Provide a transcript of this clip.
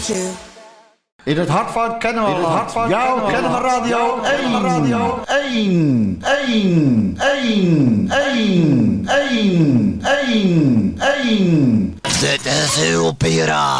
In het hart van Kennemerland. Jouw Kennemer Radio 1. Radio 1. 1. 1. 1. 1. 1. 1. Dit is uw piraat.